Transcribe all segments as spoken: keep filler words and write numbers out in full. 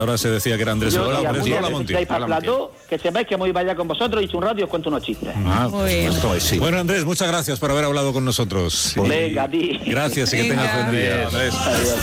Ahora se decía que era Andrés Yo, Lola, y a Andrés muy Lola bien, Monti. si estáis para plató, que sepáis que voy para allá con vosotros y hice un rato y os cuento unos chistes. Ah, Muy bien. esto es, sí. Bueno, Andrés, muchas gracias por haber hablado con nosotros. Pues venga, a ti. Gracias y que tengas buen día, Andrés.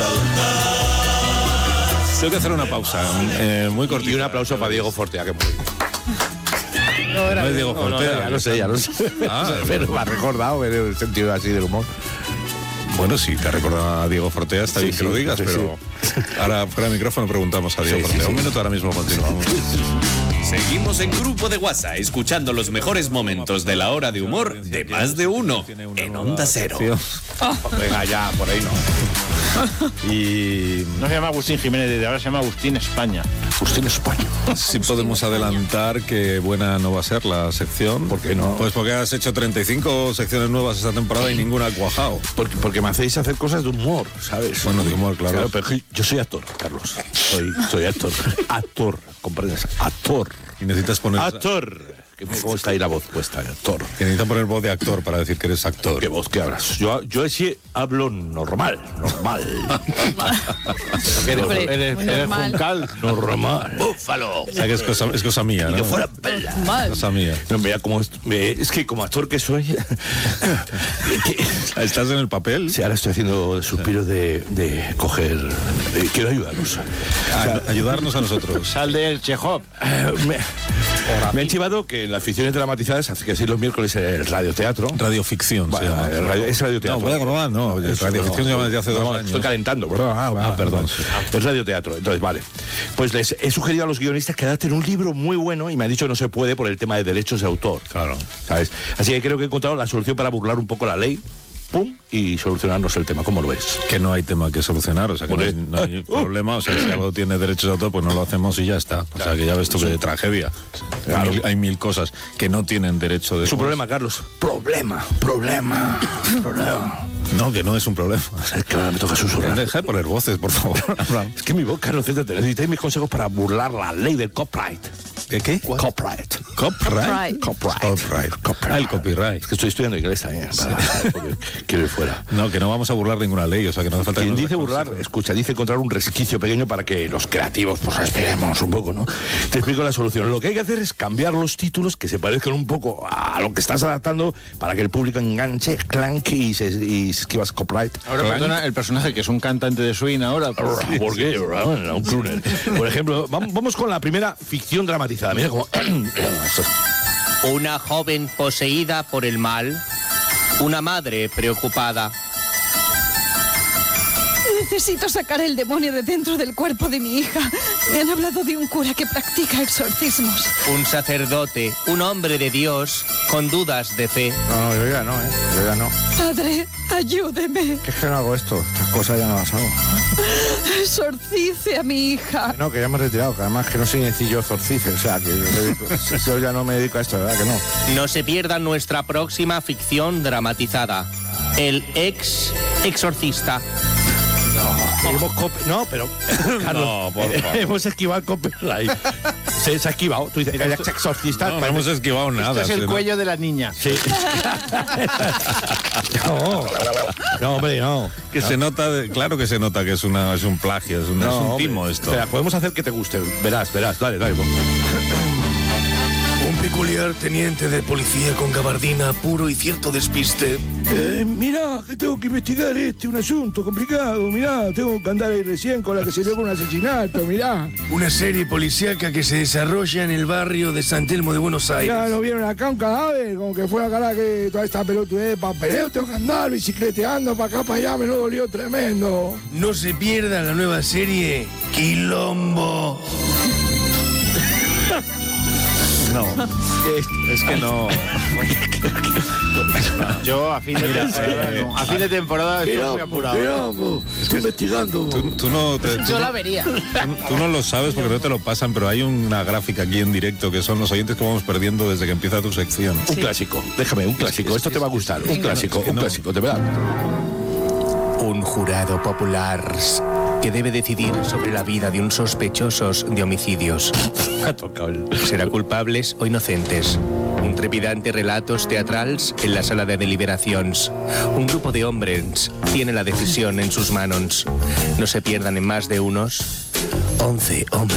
Tengo que hacer una pausa, eh, muy cortita. Y un aplauso para Diego Fortea, que muy No, no es Diego no, no, Fortea. ya lo sé, ya lo sé. Ah, pero me ha recordado en el sentido así del humor. Bueno, sí, te ha recordado a Diego Fortea, está Sí, bien que sí, lo digas, sí, pero ahora fuera de micrófono preguntamos a Diego Sí, sí, Fortea. sí. Un minuto, ahora mismo continuamos. Seguimos en Grupo de WhatsApp, escuchando los mejores momentos de la hora de humor de Más de Uno en Onda Cero. Venga, ya, por ahí no. Y No se llama Agustín Jiménez, desde ahora se llama Agustín España. Agustín España. sí podemos adelantar que buena no va a ser la sección. ¿Por qué no? Pues porque has hecho treinta y cinco secciones nuevas esta temporada y ninguna ha cuajado. Porque, porque me hacéis hacer cosas de humor, ¿sabes? Bueno, de humor, claro. Claro, pero yo soy actor, Carlos. Soy, soy actor. Actor, ¿comprendes? Actor. Y necesitas poner... Actor. ¿Cómo está ahí la voz puesta? Actor. Que necesitas poner voz de actor para decir que eres actor. ¿Qué voz que hablas? Yo, yo sí hablo normal, normal. Hombre, Eres, muy eres normal. Juncal. Normal. Búfalo. O sea, que es cosa, es cosa mía, Y ¿no? que fuera pela. Mal. Cosa mía. No, mira, como es, me- es que como actor que soy, que- ¿Estás en el papel? sí, ahora estoy haciendo suspiros de, de coger. eh, quiero ayudarlos. Ah, ayudarnos a nosotros. Sal del Chekhov. Eh, me, me han chivado que en las ficciones dramatizadas, hace que así los miércoles el radioteatro. Radioficción se Bueno, llama. el radio- es No, radioteatro. voy a grabar, no. Eso, Radioficción no, lleva desde hace dos no, años. Estoy calentando, ¿verdad? Ah, Ah, perdón. Es radioteatro. Entonces, vale. Pues les he sugerido a los guionistas que adapten un libro muy bueno y me han dicho que no se puede por el tema de derechos de autor. Claro. ¿Sabes? Así que creo que he encontrado la solución para burlar un poco la ley. Pum, y solucionarnos el tema. ¿Cómo lo ves? Que no hay tema que solucionar, o sea, que no hay, no hay problema, o sea, si algo tiene derechos de autor, pues no lo hacemos y ya está. O sea, que ya ves tú que tragedia. Claro. Hay, mil, hay mil cosas que no tienen derecho de... Es un problema, Carlos. Problema, problema, problema. No, que no es un problema. Es que ahora me toca susurrar. Deja de poner voces, por favor. Es que mi voz, Carlos, céntrate. Necesitáis mis consejos para burlar la ley del copyright. ¿Qué? ¿Qué? Copyright. Copyright. Copyright. Copyright. Ah, el copyright. Es que estoy estudiando inglés también. Para, porque quiero ir fuera. No, que no vamos a burlar ninguna ley, o sea, que no hace falta... Quien que nos dice burlar, aconsejen. escucha, dice encontrar un resquicio pequeño para que los creativos pues respiremos un poco, ¿no? Te explico la solución. Lo que hay que hacer es cambiar los títulos que se parezcan un poco a lo que estás adaptando para que el público enganche, clank y se, y se esquivas copyright. Ahora, perdona, el personaje que es un cantante de swing ahora. Pues, ¿Por qué? Un crooner. Por ejemplo, vam- vamos con la primera ficción dramatizada. Mira cómo... Una joven poseída por el mal, una madre preocupada. Necesito sacar el demonio de dentro del cuerpo de mi hija. Me han hablado de un cura que practica exorcismos. Un sacerdote, un hombre de Dios, con dudas de fe. No, no, yo ya no, ¿eh? Yo ya no. Padre, ayúdeme. Que es que no hago esto. Estas cosas ya no las hago. Exorcice a mi hija. No, que ya me he retirado, que además que no soy sencillo exorcice, o sea, que me dedico- yo ya no me dedico a esto, ¿verdad que no? No se pierdan nuestra próxima ficción dramatizada. El ex exorcista. Hemos cop- no, pero Carlos, No, por eh, favor. hemos esquivado el copyright. Se, se ha esquivado. Tú dices, el ex exorcista. No, no hemos esquivado nada. este es el ¿no? cuello de la niña. Sí. no, no, hombre, no. Que se nota, de- claro que se nota que es, una, es un plagio, es un, No, es un hombre. timo esto. Espera, podemos hacer que te guste. Verás, verás, dale, dale. Un peculiar teniente de policía con gabardina, puro y cierto despiste. Eh, mira, que tengo que investigar este, un asunto complicado. Mirá, tengo que andar ahí recién con la que se dio con un asesinato, mirá. Una serie policíaca que se desarrolla en el barrio de San Telmo de Buenos Aires. Ya no vieron acá un cadáver, como que fue acá que toda esta pelotudez de papeleo, tengo que andar bicicleteando para acá, para allá, me lo dolió tremendo. No se pierda la nueva serie Quilombo. No, es que no. Yo a fin de temporada, no. A fin de temporada estoy muy apurado. Estoy investigando. Tú, tú no te- tú Yo no- la vería. tú- tú no lo sabes porque no te lo pasan, pero hay una gráfica aquí en directo que son los oyentes que vamos perdiendo desde que empieza tu sección. Un clásico, déjame, un clásico, esto te va a gustar, un clásico, es que un no. clásico, de verdad. Un jurado popular que debe decidir sobre la vida de un sospechosos de homicidios. Ha tocado el... ¿Será culpables o inocentes? Un trepidante relatos teatrals en la sala de deliberaciones. Un grupo de hombres tiene la decisión en sus manos. No se pierdan en más de unos once hombres.